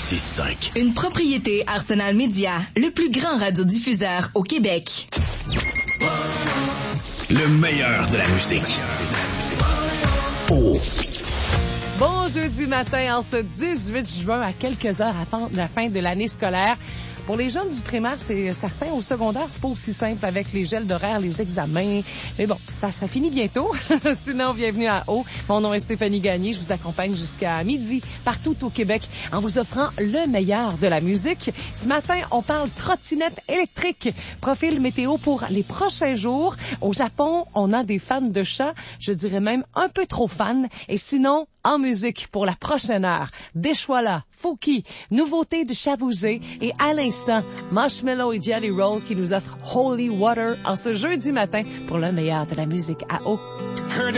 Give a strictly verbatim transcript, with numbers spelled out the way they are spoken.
six cinq. Une propriété Arsenal Média, le plus grand radiodiffuseur au Québec. Le meilleur de la musique. Oh. Bon jeudi matin, en ce dix-huit juin, à quelques heures avant la fin de l'année scolaire. Pour les jeunes du primaire, c'est certain. Au secondaire, c'est pas aussi simple avec les gels d'horaire, les examens. Mais bon, ça, ça finit bientôt. Sinon, bienvenue à O. Mon nom est Stéphanie Gagné. Je vous accompagne jusqu'à midi partout au Québec en vous offrant le meilleur de la musique. Ce matin, on parle trottinette électrique. Profil météo pour les prochains jours. Au Japon, on a des fans de chats. Je dirais même un peu trop fans. Et sinon, en musique pour la prochaine heure, Deshwala, Fouki, nouveauté de Chabouzé et à l'instant, Marshmello et Jelly Roll qui nous offrent Holy Water en ce jeudi matin pour le meilleur de la musique à eau.